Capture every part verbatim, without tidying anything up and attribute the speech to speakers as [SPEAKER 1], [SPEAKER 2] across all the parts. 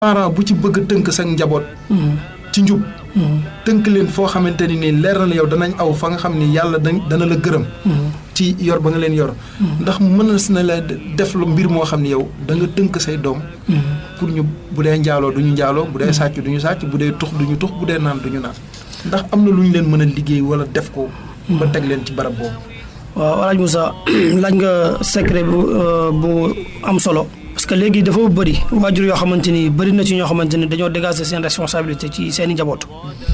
[SPEAKER 1] parent bu ci bëgg tënk sa njaboot ci njub tënk leen foo xamante ni nii leer na la yow danañ aw fa nga xam ni yàlla dana la gërëm ci yor ba nga leen yor ndax mën na la def lu mbir moo xam ne yow da nga tënk say doom pour ñu bu dee njaaloo du ñu njaaloo bu dee sàcc du ñu sàcc bu dee tux du ñu tux bu dee naan du ñu naan ndax am na lu ñu leen mën a liggéey wala def ko ba teg leen ci barab boobu.
[SPEAKER 2] waaw Alaaji Moussa laaj nga secret bu bu am solo parce que léegi dafa bëri waajur yoo xamante ni bëri na ci ñoo xamante ni dañoo dégager seen responsabilité ci seen i njaboot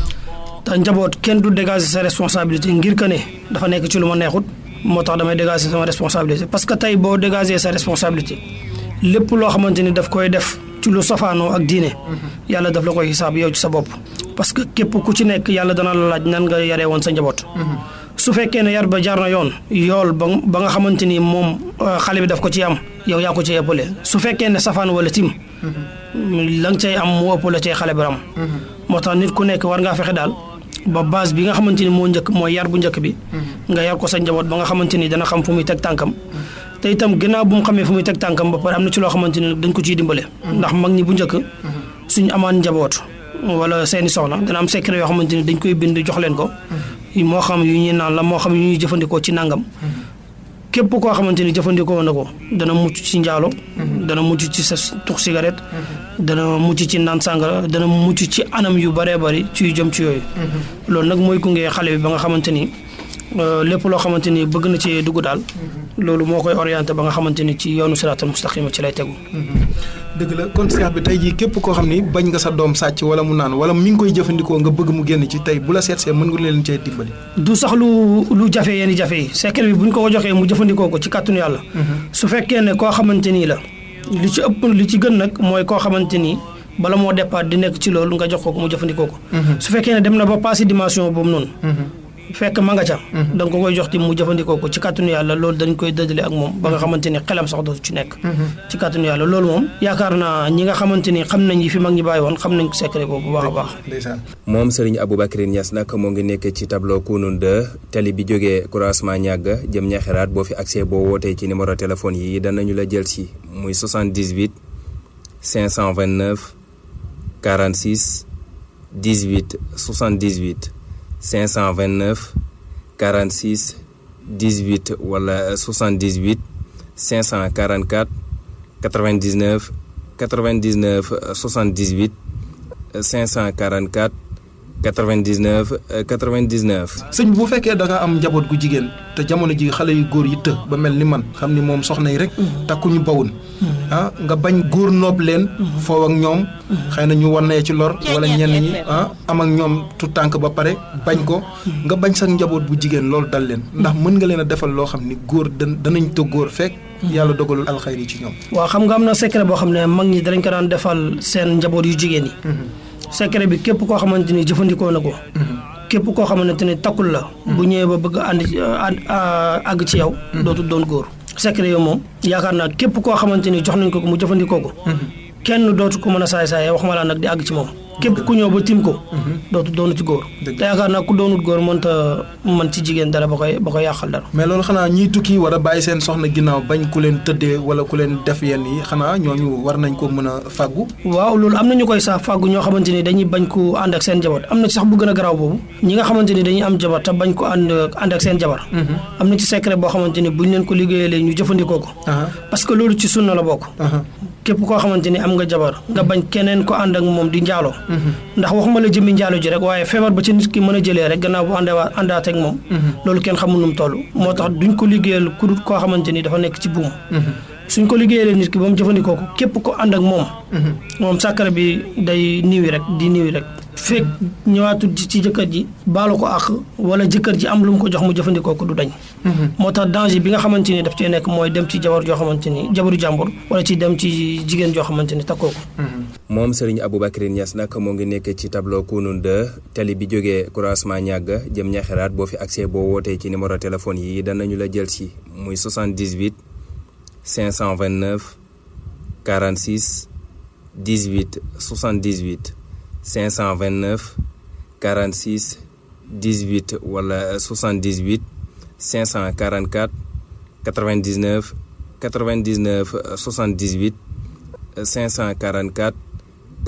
[SPEAKER 2] te njaboot kenn du dégager sa responsabilité ngir que ne dafa nekk ci lu ma neexut moo tax damay dégager sama responsabilité parce que tey boo dégager sa responsabilité lépp loo xamante ni daf koy def ci lu safaanoo ak diine yàlla daf la koy xisaab yow ci sa bopp parce que képp ku ci nekk yàlla dana la laaj nan nga yaree woon sa njaboot su fekkee ne yar ba jaar na yoon yool ba ba nga xamante ni moom xale bi daf ko ci am yow yaa ko ci ëppale su fekkee ne safaan wala tim la nga cay am mu ëpp la cay xale bi am moo tax nit ku nekk war ngaa fexe daal ba base bi nga xamante ni moo njëkk mooy yar bu njëkk bi nga yar ko sa njaboot ba nga xamante ni dana xam fu muy teg tànkam te itam gannaaw bu mu xamee fu muy teg tànkam ba pare am na ci loo xamante ni dañ ko ciy dimbale ndax mag ñi bu njëkk suñu amaan njaboot wala seeni soxna dana am secret yoo xamante ni dañ koy bind jox leen ko moo xam yu ñuy naan la moo xam yu ñuy jëfandikoo ci nangam képp koo xamante ni jëfandikoo na ko dana mucc ci njaalo dana mucc ci sa tux cigarette dana mucc ci naan sàngara dana mucc ci anam yu bëree bëri ci yu jëm ci yooyu loolu nag mooy gunge xale bi ba nga xamante ni lépp loo xamante ni bëgg na ci dugg daal loolu moo koy orienté ba nga xamante ni ci yoonu siraatal mustaqima ci lay tegu
[SPEAKER 1] dëgg la kon seex bi tey jii képp koo xam ni bañ nga sa doom sàcc wala mu naan wala mi ngi koy jëfandikoo nga bëgg mu génn ci tey bu la seet see mën nga leen cee dimbali
[SPEAKER 2] du sax lu lu jafe yenn jafe yi secret bi bu ñu ko ko joxee mu jëfandikoo ko ci kàttanu yàlla su fekkee ne koo xamante nii la li ci ëpp li ci gën nag mooy koo xamante ni bala moo départ di nekk ci loolu nga jox ko mu jëfandikoo ko su fekkee ne dem na ba passé dimension boobu noonu fekk ma nga ca da nga ko koy jox ti mu jëfandikoo ko ci kàttanu yàlla loolu dañ koy dëddale ak moom ba nga xamante ni xelam sax dootu ci nekk ci kàttanu yàlla loolu moom yaakaar naa ñi nga xamante ni xam nañ yi fi mag ñi bàyyi woon xam nañ secret boobu bu baax a baax
[SPEAKER 3] moom Serigne Aboubacry Niass nag moo ngi nekk ci tableau Kounoune deux tali bi jógee croisement ñàgg jëm ñaxeraat boo fi accès boo wootee ci numéro téléphone yi danañu la jël si muy soixante-dix-huit cinq cent vingt-neuf quarante-six dix-huit soixante-dix-huit cinq cent vingt-neuf quarante-six dix-huit wala soixante-dix-huit cinq cent quarante-quatre quatre-vingt-dix-neuf quatre-vingt-dix-neuf soixante-dix-huit cinq cent quarante-quatre quatre-vingt-dix-neuf quatre-vingt-dix-neuf.
[SPEAKER 1] sëñ bu fekkee da nga am njaboot gu jigéen te jamono ji xale yu góor yi të ba mel ni man xam ni moom soxna yi rek takkuñu bawun ah nga bañ góor noob leen foofu ak ñoom xëy na ñu wannee ci lor wala ñenn ñi ah am ak ñoom tu tànk ba pare bañ ko nga bañ sax njaboot bu jigéen loolu dal leen ndax mën nga leen a defal loo xam ni góor danañ të góor fekk yàlla dogalul alxayri ci ñoom.
[SPEAKER 2] waaw xam nga am na secret boo xam ne mag ñi danañ ko daan defal seen njaboot yu jigéen yi. secret bi képp koo xamante ni jëfandikoo na ko. képp koo xamante ni takkul la. bu ñëwee ba bëgg a ànd àgg ci yow. dootul doon góor. secret yooyu moom yaakaar naa képp koo xamante ni jox nañ ko mu jëfandikoo ko. kenn dootu ko mën a saay saay waxuma laa nag di àgg ci moom. képp ku ñëw ba tim ko. dootu doonu ci góor. te yaakaar naa ku doonut góor mënta mën ci jigéen dara ba koy ba koy yàqal dara.
[SPEAKER 1] mais loolu xanaa ñiy tukki war a bàyyi seen soxna ginnaaw bañ ku leen tëddee wala ku leen def yenn yi xanaa ñooñu war nañ ko mën a fàggu.
[SPEAKER 2] waaw loolu am na ñu koy sax fàggu ñoo xamante ni dañuy bañ ko ànd ak seen jabar am na ci sax bu gën a garaaw boobu. ñi nga xamante ni dañuy am jabar te bañ ko ànd ànd ak seen jabar. am na ci secret boo xamante ni buñ leen ko liggéeyalee ñu jëfandikoo ko. parce que loolu ci sunna la bokk. képp koo xamante ni am nga jabar nga bañ keneen ko ànd ak moom di njaaloo ndax waxuma la jëmmi njaalo ji rek waaye feebar ba ci nit ki mën a jëlee rek gannaaw bu àndewa àndaat ak moom loolu kenn xamul nu mu toll moo tax duñ ko liggéeyal ku dul koo xamante ni dafa nekk ci buum suñ ko liggéeyalee nit ki ba mu jëfandikoo ko képp ko ànd ak moom moom sàkkara bi day niwi rek di niwi rek fekk ñëwaatul ci jëkkër ji baalu ko ak wala jëkkër ji am lu mu ko jox mu jëfandikoo ko du dañ moo tax danger bi nga xamante ni daf cee nekk mooy dem ci jabar joo xamante ni jabaru jàmbur wala ci dem ci jigéen joo xamante ni takkoo ko
[SPEAKER 3] moom Serigne Aboubacry Niass nag moo ngi nekk ci tableau Kounoune deux tali bi jógee croisement ñàgg jëm ñaxeraat boo fi accès boo wootee ci numéro téléphone yi danañu la jël si muy soixante-dix-huit cinq cent vingt-neuf quarante-six dix-huit soixante-dix-huit cinq cent vingt-neuf quarante-six dix-huit wala soixante-dix-huit cinq cent quarante-quatre quatre-vingt-dix-neuf quatre-vingt-dix-neuf soixante-dix-huit cinq cent quarante-quatre